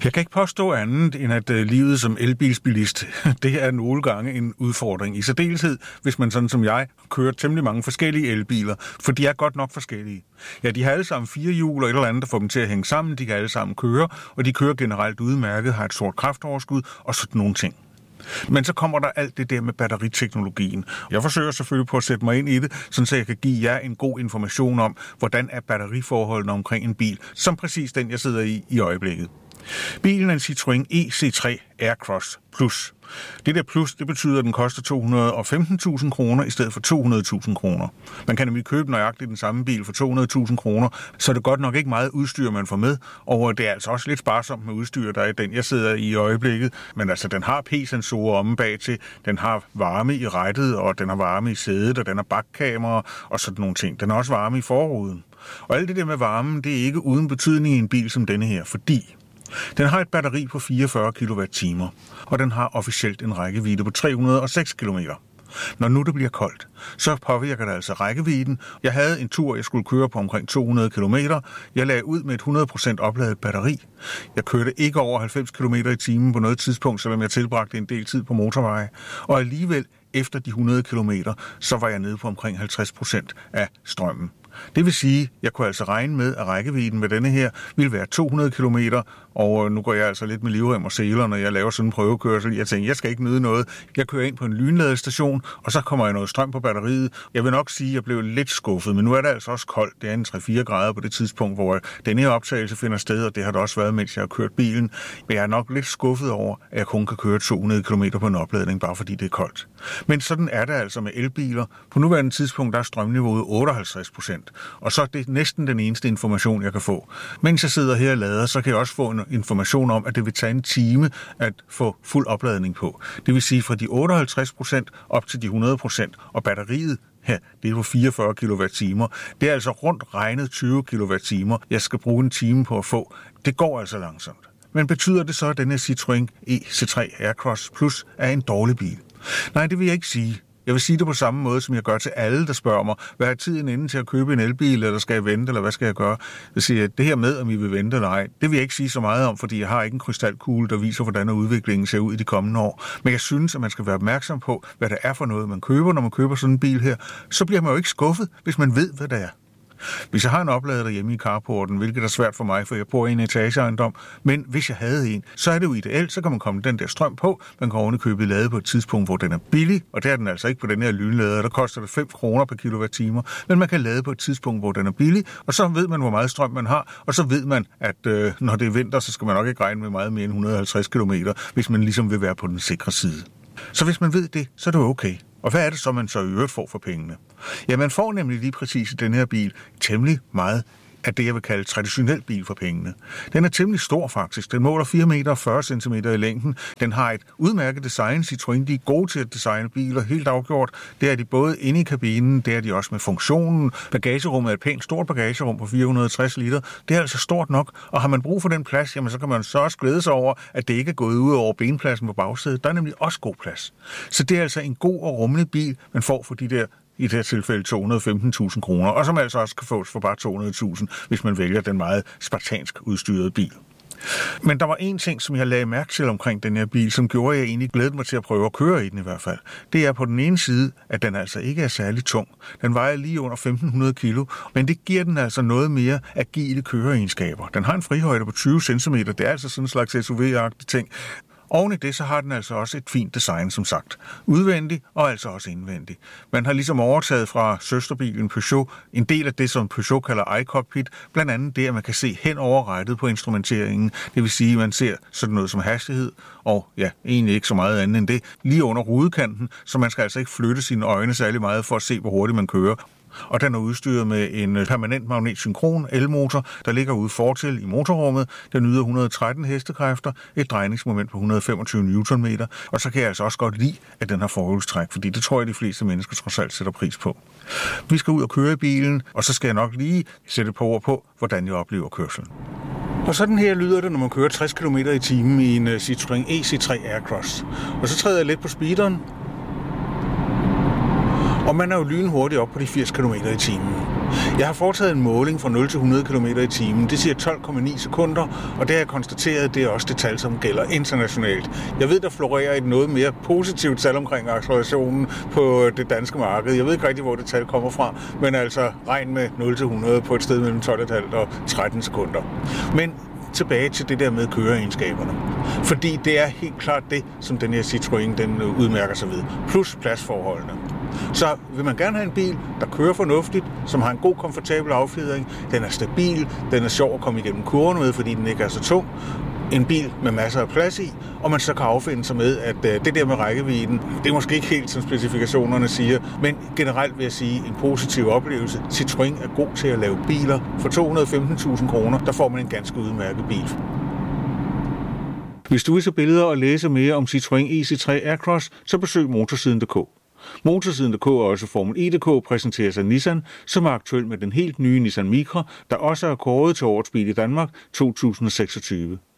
Jeg kan ikke påstå andet, end at livet som elbilsbilist, det er nogle gange en udfordring. I særdeleshed, hvis man sådan som jeg kører temmelig mange forskellige elbiler, for de er godt nok forskellige. Ja, de har alle sammen 4 hjul og et eller andet, der får dem til at hænge sammen. De kan alle sammen køre, og de kører generelt udmærket, har et stort kraftoverskud og sådan nogle ting. Men så kommer der alt det der med batteriteknologien. Jeg forsøger selvfølgelig på at sætte mig ind i det, så jeg kan give jer en god information om, hvordan er batteriforholdene omkring en bil, som præcis den, jeg sidder i øjeblikket. Bilen er en Citroën EC3 Aircross Plus. Det der plus, det betyder, at den koster 215.000 kroner i stedet for 200.000 kroner. Man kan nemlig købe nøjagtigt den samme bil for 200.000 kroner, så er det godt nok ikke meget udstyr, man får med, og det er altså også lidt sparsomt med udstyr, der er den, jeg sidder i øjeblikket. Men altså, den har P-sensorer omme bag til, den har varme i rattet, og den har varme i sædet, og den har bakkamera og sådan nogle ting. Den har også varme i forruden. Og alt det der med varmen, det er ikke uden betydning i en bil som denne her, fordi den har et batteri på 44 kWh, og den har officielt en rækkevidde på 306 km. Når nu det bliver koldt, så påvirker det altså rækkevidden. Jeg havde en tur, jeg skulle køre på omkring 200 km. Jeg lagde ud med et 100% opladet batteri. Jeg kørte ikke over 90 km i timen på noget tidspunkt, selvom jeg tilbragte en del tid på motorveje. Og alligevel, efter de 100 km, så var jeg nede på omkring 50% af strømmen. Det vil sige, at jeg kunne altså regne med, at rækkevidden med denne her ville være 200 km, og nu går jeg altså lidt med livrem og seler, når jeg laver sådan en prøvekørsel. Jeg tænker, jeg skal ikke nyde noget. Jeg kører ind på en lynladestation, og så kommer jeg noget strøm på batteriet. Jeg vil nok sige, at jeg blev lidt skuffet, men nu er det altså også koldt. Det er en 3-4 grader på det tidspunkt, hvor denne her optagelse finder sted, og det har det også været, mens jeg har kørt bilen. Men jeg er nok lidt skuffet over, at jeg kun kan køre 200 km på en opladning, bare fordi det er koldt. Men sådan er det altså med elbiler. På nuværende tidspunkt der er strømniveauet 58%. Og så er det næsten den eneste information, jeg kan få. Mens jeg sidder her og lader, så kan jeg også få en information om, at det vil tage en time at få fuld opladning på. Det vil sige fra de 58% op til de 100%, og batteriet her, det er på 44 kWh. Det er altså rundt regnet 20 kWh, jeg skal bruge en time på at få. Det går altså langsomt. Men betyder det så, at denne Citroën EC3 Aircross Plus er en dårlig bil? Nej, det vil jeg ikke sige. Jeg vil sige det på samme måde, som jeg gør til alle, der spørger mig, hvad er tiden inde til at købe en elbil, eller skal jeg vente, eller hvad skal jeg gøre? Jeg siger, det her med, om I vil vente eller ej, det vil jeg ikke sige så meget om, fordi jeg har ikke en krystalkugle, der viser, hvordan udviklingen ser ud i de kommende år. Men jeg synes, at man skal være opmærksom på, hvad det er for noget, man køber, når man køber sådan en bil her. Så bliver man jo ikke skuffet, hvis man ved, hvad det er. Hvis jeg har en oplader derhjemme i carporten, hvilket er svært for mig, for jeg bor i en etageejendom, men hvis jeg havde en, så er det jo ideelt, så kan man komme den der strøm på, man kan ovenikøbet lade på et tidspunkt, hvor den er billig, og det er den altså ikke på den her lynlader, der koster det 5 kroner per kilowattimer, men man kan lade på et tidspunkt, hvor den er billig, og så ved man, hvor meget strøm man har, og så ved man, at når det er vinter, så skal man nok ikke regne med meget mere end 150 km, hvis man ligesom vil være på den sikre side. Så hvis man ved det, så er det okay. Og hvad er det så, man så i øvrigt får for pengene? Ja, man får nemlig lige præcis i den her bil temmelig meget af det, jeg vil kalde traditionel bil for pengene. Den er temmelig stor faktisk. Den måler 4 meter og 40 cm i længden. Den har et udmærket design. Citroën, de er gode til at designe biler, helt afgjort. Det er de både inde i kabinen, det er de også med funktionen. Bagagerummet er et pænt stort bagagerum på 460 liter. Det er altså stort nok, og har man brug for den plads, jamen så kan man så også glæde sig over, at det ikke er gået ud over benpladsen på bagsædet. Der er nemlig også god plads. Så det er altså en god og rummelig bil, man får for de der i det her tilfælde 215.000 kroner, og som altså også kan fås for bare 200.000, hvis man vælger den meget spartansk udstyrede bil. Men der var en ting, som jeg lagde mærke til omkring den her bil, som gjorde, at jeg egentlig glædede mig til at prøve at køre i den i hvert fald. Det er på den ene side, at den altså ikke er særlig tung. Den vejer lige under 1.500 kilo, men det giver den altså noget mere agile køreegenskaber. Den har en frihøjde på 20 cm, det er altså sådan en slags SUV-agtig ting. Oven i det, så har den altså også et fint design, som sagt. Udvendig og altså også indvendig. Man har ligesom overtaget fra søsterbilen Peugeot en del af det, som Peugeot kalder iCockpit, blandt andet det, at man kan se hen over rattet på instrumenteringen. Det vil sige, at man ser sådan noget som hastighed, og ja, egentlig ikke så meget andet end det, lige under rudekanten, så man skal altså ikke flytte sine øjne særlig meget for at se, hvor hurtigt man kører. Og den er udstyret med en permanent magnetsynkron elmotor, der ligger ude fortil i motorrummet. Den yder 113 hestekræfter, et drejningsmoment på 125 Nm, og så kan jeg altså også godt lide, at den har forhjulstræk, fordi det tror jeg, de fleste mennesker trods alt sætter pris på. Vi skal ud og køre i bilen, og så skal jeg nok lige sætte et par ord på, hvordan jeg oplever kørslen. Og sådan her lyder det, når man kører 60 km i timen i en Citroën EC3 Aircross. Og så træder jeg lidt på speederen, og man er jo lynhurtigt op på de 80 km i timen. Jeg har foretaget en måling fra 0 til 100 km i timen. Det siger 12,9 sekunder, og det har jeg konstateret, det er også det tal, som gælder internationalt. Jeg ved, der florerer et noget mere positivt tal omkring accelerationen på det danske marked. Jeg ved ikke rigtig, hvor det tal kommer fra, men altså regn med 0 til 100 på et sted mellem 12,5 og 13 sekunder. Men tilbage til det der med køreegenskaberne. Fordi det er helt klart det, som den her Citroën den udmærker sig ved. Plus pladsforholdene. Så vil man gerne have en bil, der kører fornuftigt, som har en god, komfortabel affjedring, den er stabil, den er sjov at komme igennem kurven med, fordi den ikke er så tung, en bil med masser af plads i, og man så kan affinde sig med, at det der med rækkevidden, det er måske ikke helt, som specifikationerne siger, men generelt vil jeg sige, en positiv oplevelse. Citroën er god til at lave biler. For 215.000 kroner, der får man en ganske udmærket bil. Hvis du vil se billeder og læse mere om Citroën EC3 Aircross, så besøg motorsiden.dk. Motorsiden.dk og også Formel E.dk præsenteres af Nissan, som er aktuel med den helt nye Nissan Micra, der også er kåret til årets bil i Danmark 2026.